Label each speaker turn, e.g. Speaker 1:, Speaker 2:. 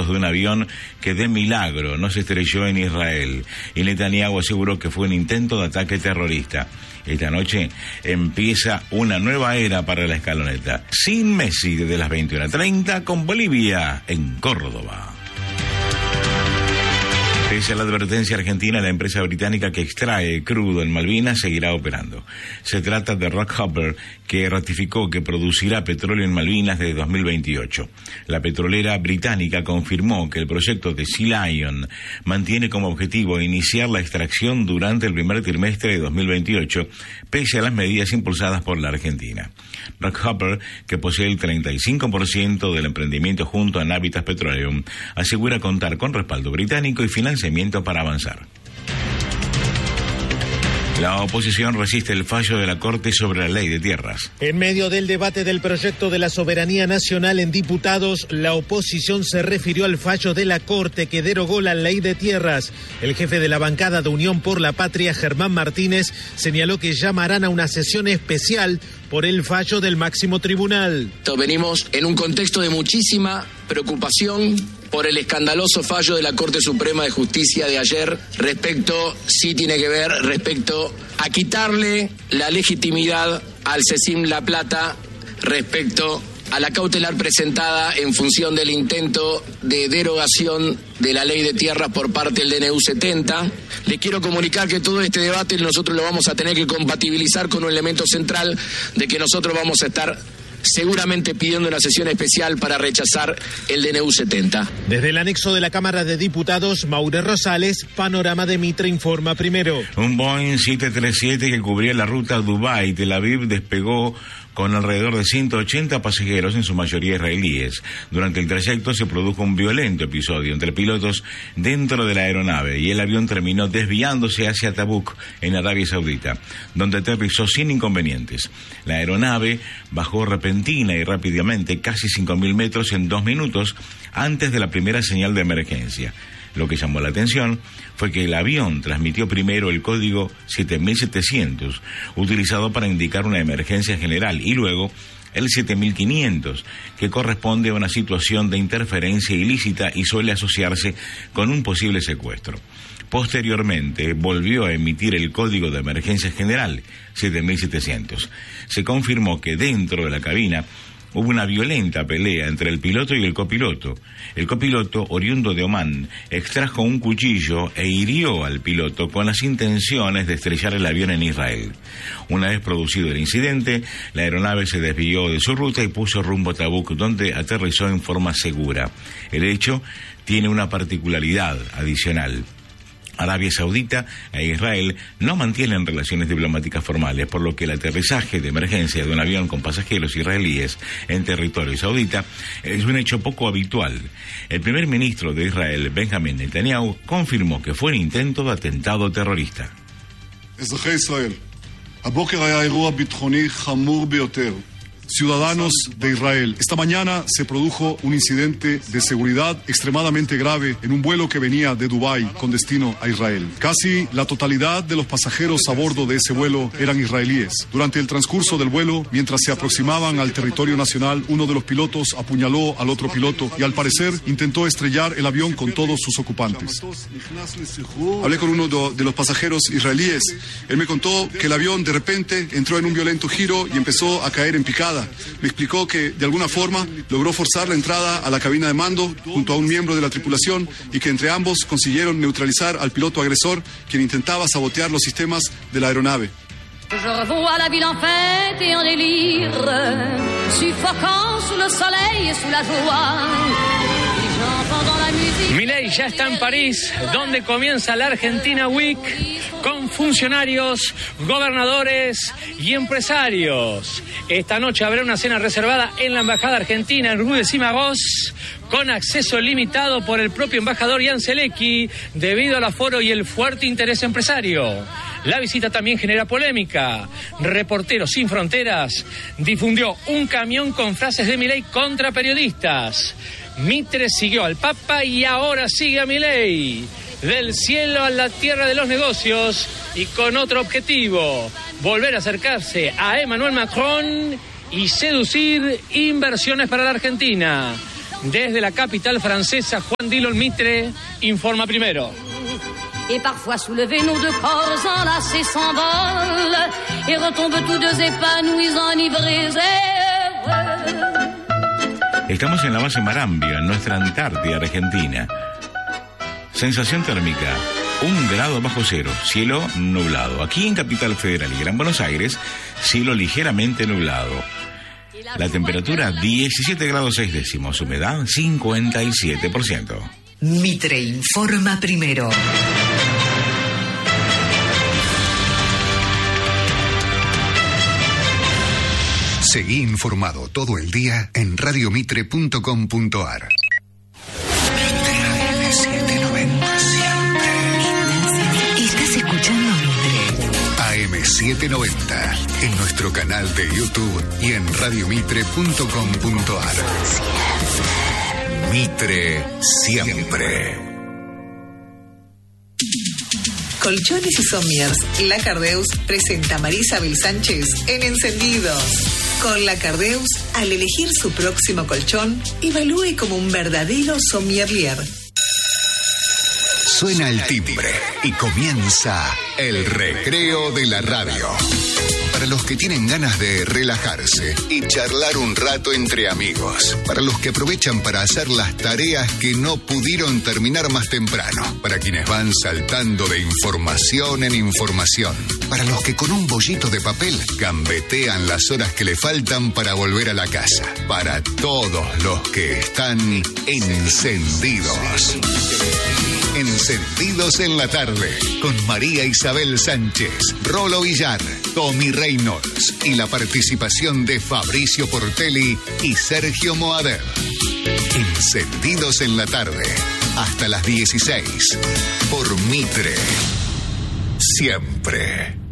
Speaker 1: de un avión que de milagro no se estrelló en Israel. Y Netanyahu aseguró que fue un intento de ataque terrorista. Esta noche empieza una nueva era para la escaloneta. Sin Messi desde las 21:30 con Bolivia en Córdoba. Pese a la advertencia argentina, la empresa británica que extrae crudo en Malvinas seguirá operando. Se trata de Rockhopper, que ratificó que producirá petróleo en Malvinas desde 2028. La petrolera británica confirmó que el proyecto de Sea Lion mantiene como objetivo iniciar la extracción durante el primer trimestre de 2028, pese a las medidas impulsadas por la Argentina. Rockhopper, que posee el 35% del emprendimiento junto a Navitas Petroleum, asegura contar con respaldo británico y financiamiento para avanzar. La oposición resiste el fallo de la Corte sobre la ley de tierras.
Speaker 2: En medio del debate del proyecto de la soberanía nacional en diputados, la oposición se refirió al fallo de la Corte que derogó la ley de tierras. El jefe de la bancada de Unión por la Patria, Germán Martínez, señaló que llamarán a una sesión especial por el fallo del máximo tribunal.
Speaker 3: Venimos en un contexto de muchísima preocupación por el escandaloso fallo de la Corte Suprema de Justicia de ayer respecto a quitarle la legitimidad al CECIM La Plata respecto a la cautelar presentada en función del intento de derogación de la ley de tierras por parte del DNU 70. Le quiero comunicar que todo este debate nosotros lo vamos a tener que compatibilizar con un elemento central de que nosotros vamos a estar seguramente pidiendo una sesión especial para rechazar el DNU 70.
Speaker 2: Desde el anexo de la Cámara de Diputados, Maure Rosales, Panorama de Mitre informa primero.
Speaker 1: Un Boeing 737 que cubría la ruta Dubái-Tel Aviv despegó con alrededor de 180 pasajeros, en su mayoría israelíes. Durante el trayecto se produjo un violento episodio entre pilotos dentro de la aeronave y el avión terminó desviándose hacia Tabuk, en Arabia Saudita, donde aterrizó sin inconvenientes. La aeronave bajó repentina y rápidamente, casi 5.000 metros en 2 minutos, antes de la primera señal de emergencia. Lo que llamó la atención fue que el avión transmitió primero el código 7700, utilizado para indicar una emergencia general, y luego el 7500, que corresponde a una situación de interferencia ilícita y suele asociarse con un posible secuestro. Posteriormente volvió a emitir el código de emergencia general 7700. Se confirmó que dentro de la cabina hubo una violenta pelea entre el piloto y el copiloto. El copiloto, oriundo de Omán, extrajo un cuchillo e hirió al piloto con las intenciones de estrellar el avión en Israel. Una vez producido el incidente, la aeronave se desvió de su ruta y puso rumbo a Tabuk, donde aterrizó en forma segura. El hecho tiene una particularidad adicional. Arabia Saudita e Israel no mantienen relaciones diplomáticas formales, por lo que el aterrizaje de emergencia de un avión con pasajeros israelíes en territorio saudita es un hecho poco habitual. El primer ministro de Israel, Benjamin Netanyahu, confirmó que fue un intento de atentado terrorista.
Speaker 4: Ciudadanos de Israel, esta mañana se produjo un incidente de seguridad extremadamente grave en un vuelo que venía de Dubái con destino a Israel. Casi la totalidad de los pasajeros a bordo de ese vuelo eran israelíes. Durante el transcurso del vuelo, mientras se aproximaban al territorio nacional, uno de los pilotos apuñaló al otro piloto y al parecer intentó estrellar el avión con todos sus ocupantes. Hablé con uno de los pasajeros israelíes. Él me contó que el avión de repente entró en un violento giro y empezó a caer en picada. Me explicó que de alguna forma logró forzar la entrada a la cabina de mando junto a un miembro de la tripulación y que entre ambos consiguieron neutralizar al piloto agresor, quien intentaba sabotear los sistemas de la aeronave.
Speaker 5: Je revois la ville en fête et en délire, suffocant sous le soleil et sous la joie.
Speaker 6: Milei ya está en París, donde comienza la Argentina Week, con funcionarios, gobernadores y empresarios. Esta noche habrá una cena reservada en la Embajada Argentina en Rue de Cimaross, con acceso limitado por el propio embajador Jan Zelecki, debido al aforo y el fuerte interés empresario. La visita también genera polémica. Reporteros Sin Fronteras difundió un camión con frases de Milei contra periodistas. Mitre siguió al Papa y ahora sigue a Milei. Del cielo a la tierra de los negocios y con otro objetivo: volver a acercarse a Emmanuel Macron y seducir inversiones para la Argentina. Desde la capital francesa, Juan Dillon Mitre informa primero.
Speaker 5: Et parfois soulevés, nos deux corps enlacés s'envolent et retombent tous deux épanouis, enivrés et heureux.
Speaker 1: Estamos en la base Marambio, en nuestra Antártida Argentina. Sensación térmica, 1 grado bajo cero, cielo nublado. Aquí en Capital Federal y Gran Buenos Aires, cielo ligeramente nublado. La temperatura 17 grados 6 décimos, humedad 57%.
Speaker 7: Mitre informa primero.
Speaker 8: Seguí informado todo el día en radiomitre.com.ar.
Speaker 7: Estás escuchando Mitre.
Speaker 8: AM790 en nuestro canal de YouTube y en radiomitre.com.ar. Mitre siempre.
Speaker 7: Colchones y Sommiers. La Cardeus presenta a María Isabel Sánchez en Encendidos. Con La Cardeus, al elegir su próximo colchón, evalúe como un verdadero sommelier.
Speaker 8: Suena el timbre y comienza el recreo de la radio. Para los que tienen ganas de relajarse y charlar un rato entre amigos. Para los que aprovechan para hacer las tareas que no pudieron terminar más temprano. Para quienes van saltando de información en información. Para los que con un bollito de papel gambetean las horas que le faltan para volver a la casa. Para todos los que están encendidos. Encendidos en la tarde, con María Isabel Sánchez, Rolo Villar, Tommy Reynolds y la participación de Fabricio Portelli y Sergio Moader. Encendidos en la tarde, hasta las 16, por Mitre. Siempre.